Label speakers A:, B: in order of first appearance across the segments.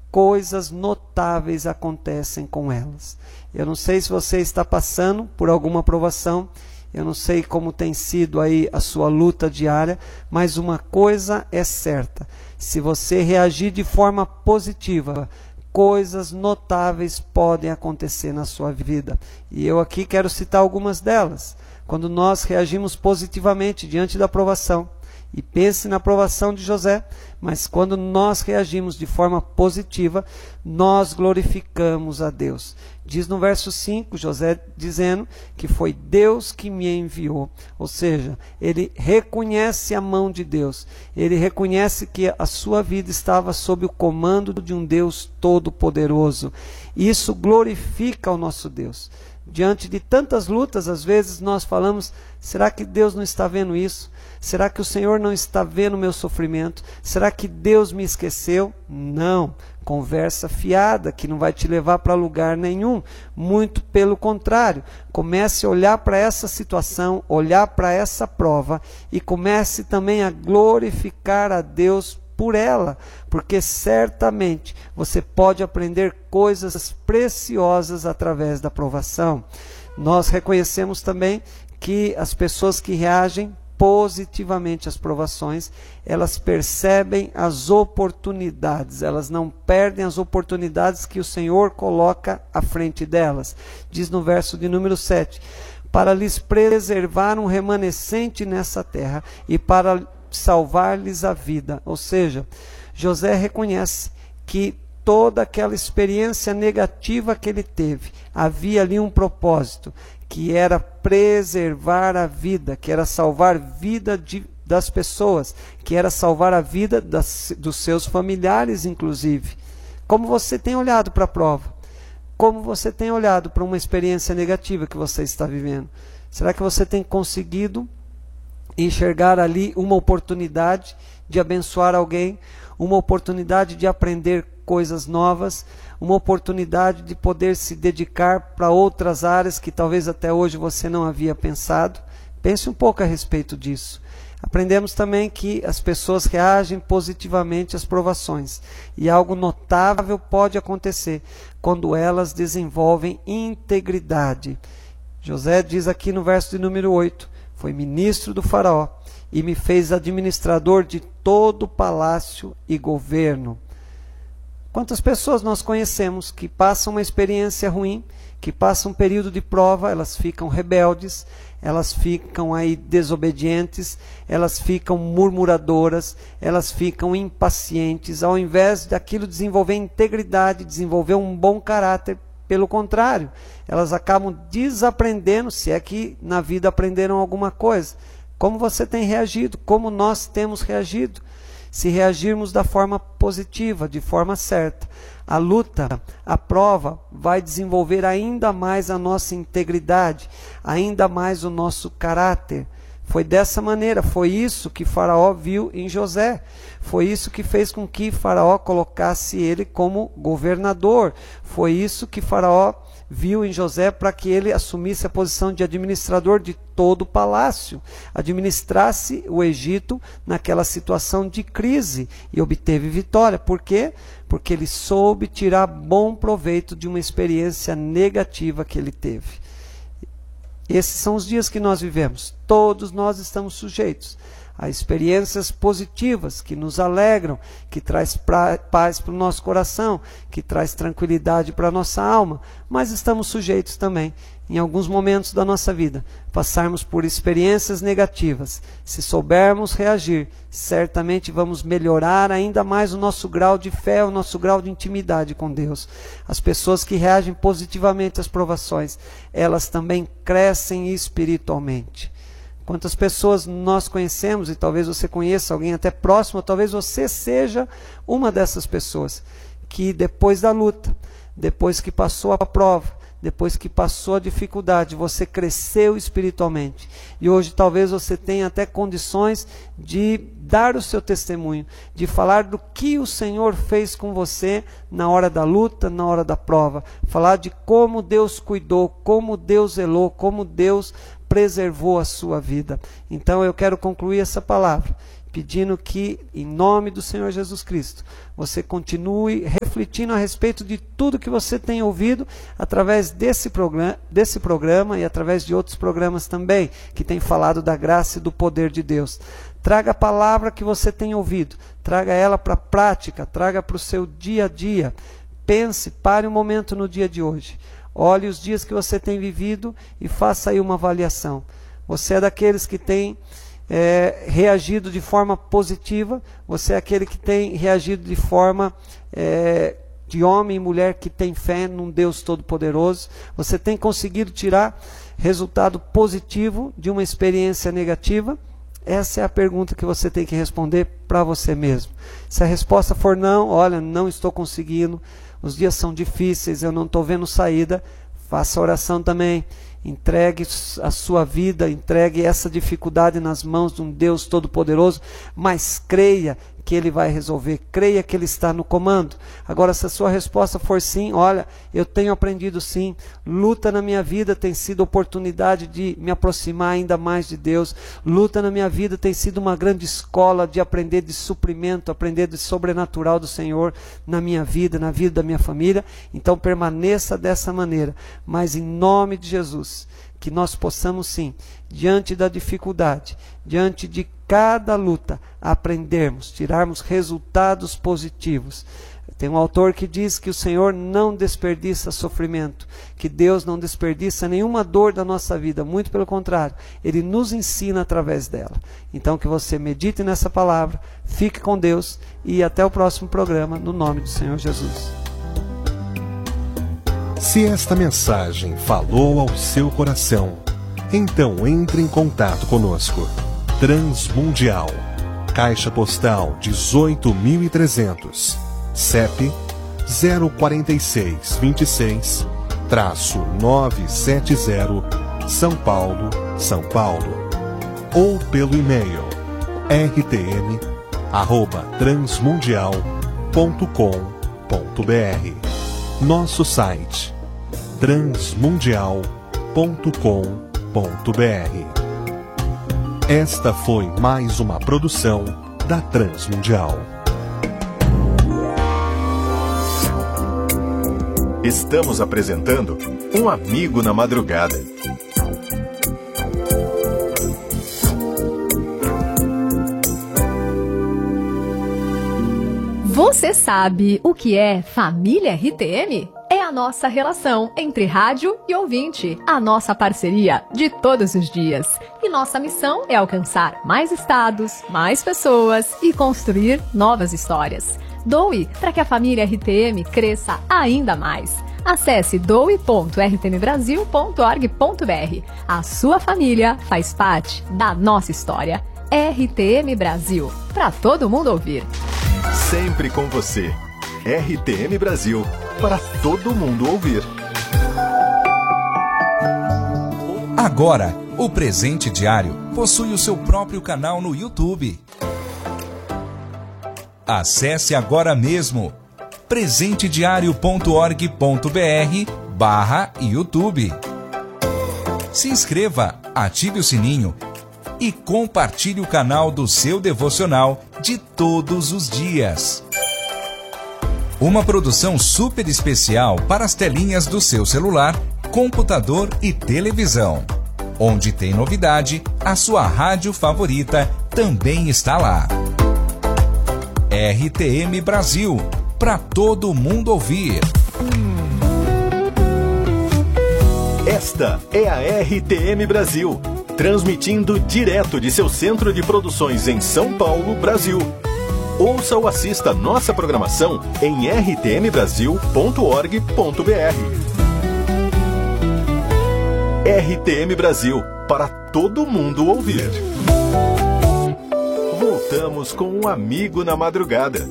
A: coisas notáveis acontecem com elas. Eu não sei se você está passando por alguma provação, eu não sei como tem sido aí a sua luta diária, mas uma coisa é certa: se você reagir de forma positiva, coisas notáveis podem acontecer na sua vida. E eu aqui quero citar algumas delas. Quando nós reagimos positivamente diante da provação, e pense na provação de José, mas quando nós reagimos de forma positiva, nós glorificamos a Deus. Diz no verso 5, José dizendo que foi Deus que me enviou. Ou seja, ele reconhece a mão de Deus. Ele reconhece que a sua vida estava sob o comando de um Deus todo-poderoso. Isso glorifica o nosso Deus. Diante de tantas lutas, às vezes nós falamos: será que Deus não está vendo isso? Será que o Senhor não está vendo o meu sofrimento? Será que Deus me esqueceu? Não. Conversa fiada que não vai te levar para lugar nenhum. Muito pelo contrário. Comece a olhar para essa situação, olhar para essa prova e comece também a glorificar a Deus por ela, porque certamente você pode aprender coisas preciosas através da provação. Nós reconhecemos também que as pessoas que reagem positivamente às provações, elas percebem as oportunidades, elas não perdem as oportunidades que o Senhor coloca à frente delas. Diz no verso de número 7, para lhes preservar um remanescente nessa terra e para salvar-lhes a vida. Ou seja, José reconhece que toda aquela experiência negativa que ele teve, havia ali um propósito, que era preservar a vida, que era salvar a vida das pessoas, que era salvar a vida dos seus familiares, inclusive. Como você tem olhado para a prova? Como você tem olhado para uma experiência negativa que você está vivendo? Será que você tem conseguido enxergar ali uma oportunidade de abençoar alguém, uma oportunidade de aprender coisas novas, uma oportunidade de poder se dedicar para outras áreas que talvez até hoje você não havia pensado? Pense um pouco a respeito disso. Aprendemos também que as pessoas reagem positivamente às provações, e algo notável pode acontecer quando elas desenvolvem integridade. José diz aqui no verso de número 8, foi ministro do faraó e me fez administrador de todo o palácio e governo. Quantas pessoas nós conhecemos que passam uma experiência ruim, que passam um período de prova, elas ficam rebeldes, elas ficam aí desobedientes, elas ficam murmuradoras, elas ficam impacientes, ao invés daquilo desenvolver integridade, desenvolver um bom caráter. Pelo contrário, elas acabam desaprendendo, se é que na vida aprenderam alguma coisa. Como você tem reagido? Como nós temos reagido? Se reagirmos da forma positiva, de forma certa, a luta, a prova vai desenvolver ainda mais a nossa integridade, ainda mais o nosso caráter. Foi dessa maneira, foi isso que Faraó viu em José. Foi isso que fez com que Faraó colocasse ele como governador. Foi isso que Faraó viu em José para que ele assumisse a posição de administrador de todo o palácio, administrasse o Egito naquela situação de crise e obteve vitória. Por quê? Porque ele soube tirar bom proveito de uma experiência negativa que ele teve. Esses são os dias que nós vivemos. Todos nós estamos sujeitos a experiências positivas que nos alegram, que traz paz para o nosso coração, que traz tranquilidade para a nossa alma, mas estamos sujeitos também, em alguns momentos da nossa vida, passarmos por experiências negativas. Se soubermos reagir, certamente vamos melhorar ainda mais o nosso grau de fé, o nosso grau de intimidade com Deus. As pessoas que reagem positivamente às provações, elas também crescem espiritualmente. Quantas pessoas nós conhecemos, e talvez você conheça alguém até próximo, ou talvez você seja uma dessas pessoas, que depois da luta, depois que passou a prova, depois que passou a dificuldade, você cresceu espiritualmente. E hoje talvez você tenha até condições de dar o seu testemunho, de falar do que o Senhor fez com você na hora da luta, na hora da prova. Falar de como Deus cuidou, como Deus zelou, como Deus preservou a sua vida. Então eu quero concluir essa palavra pedindo que, em nome do Senhor Jesus Cristo, você continue refletindo a respeito de tudo que você tem ouvido através desse programa e através de outros programas também, que tem falado da graça e do poder de Deus. Traga a palavra que você tem ouvido, traga ela para a prática, traga para o seu dia a dia. Pense, pare um momento no dia de hoje. Olhe os dias que você tem vivido e faça aí uma avaliação. Você é daqueles que tem reagido de forma positiva, você é aquele que tem reagido de forma de homem e mulher que tem fé num Deus Todo-Poderoso. Você tem conseguido tirar resultado positivo de uma experiência negativa? Essa é a pergunta que você tem que responder para você mesmo. Se a resposta for não, olha, não estou conseguindo, os dias são difíceis, eu não estou vendo saída, faça oração também. Entregue a sua vida, entregue essa dificuldade nas mãos de um Deus Todo-Poderoso, mas creia que Ele vai resolver, creia que Ele está no comando. Agora, se a sua resposta for sim, olha, eu tenho aprendido sim, luta na minha vida tem sido oportunidade de me aproximar ainda mais de Deus, luta na minha vida tem sido uma grande escola de aprender de suprimento, aprender de sobrenatural do Senhor na minha vida, na vida da minha família. Então permaneça dessa maneira, mas em nome de Jesus, que nós possamos sim, diante da dificuldade, diante de cada luta, aprendermos, tirarmos resultados positivos. Tem um autor que diz que o Senhor não desperdiça sofrimento, que Deus não desperdiça nenhuma dor da nossa vida, muito pelo contrário, Ele nos ensina através dela. Então que você medite nessa palavra, fique com Deus e até o próximo programa, no nome do Senhor Jesus.
B: Se esta mensagem falou ao seu coração, então entre em contato conosco. Transmundial, Caixa Postal 18.300, CEP 04626-970, São Paulo, São Paulo. Ou pelo e-mail rtm@transmundial.com.br. Nosso site transmundial.com.br. Esta foi mais uma produção da Transmundial.
C: Estamos apresentando Um Amigo na Madrugada.
D: Você sabe o que é família RTM? É a nossa relação entre rádio e ouvinte, a nossa parceria de todos os dias. E nossa missão é alcançar mais estados, mais pessoas e construir novas histórias. Doe para que a família RTM cresça ainda mais. Acesse doe.rtmbrasil.org.br. A sua família faz parte da nossa história. RTM Brasil, para todo mundo ouvir.
C: Sempre com você. RTM Brasil, para todo mundo ouvir.
E: Agora, o Presente Diário possui o seu próprio canal no YouTube. Acesse agora mesmo presentediario.org.br/YouTube. Se inscreva, ative o sininho e compartilhe o canal do seu devocional de todos os dias. Uma produção super especial para as telinhas do seu celular, computador e televisão. Onde tem novidade, a sua rádio favorita também está lá. RTM Brasil, para todo mundo ouvir.
C: Esta é a RTM Brasil, transmitindo direto de seu centro de produções em São Paulo, Brasil. Ouça ou assista nossa programação em rtmbrasil.org.br. RTM Brasil, para todo mundo ouvir. Voltamos com Um Amigo na Madrugada.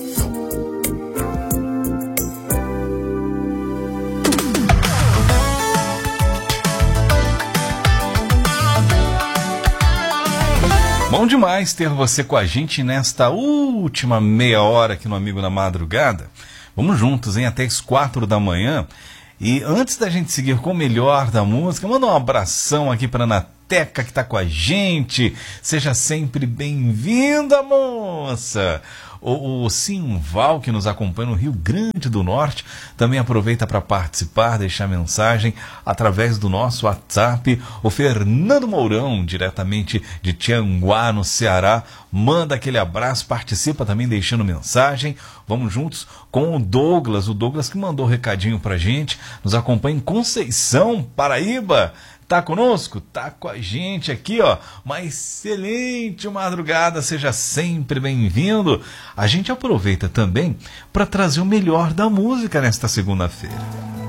F: Bom demais ter você com a gente nesta última meia hora aqui no Amigo na Madrugada. Vamos juntos, hein? Até as 4 da manhã. E antes da gente seguir com o melhor da música, manda um abração aqui para a Nateca que está com a gente. Seja sempre bem-vinda, moça! O Simval, que nos acompanha no Rio Grande do Norte, também aproveita para participar, deixar mensagem através do nosso WhatsApp. O Fernando Mourão, diretamente de Tianguá, no Ceará, manda aquele abraço, participa também deixando mensagem. Vamos juntos com o Douglas que mandou recadinho pra gente, nos acompanha em Conceição, Paraíba. Tá conosco? Tá com a gente aqui, ó. Uma excelente madrugada, seja sempre bem-vindo. A gente aproveita também para trazer o melhor da música nesta segunda-feira.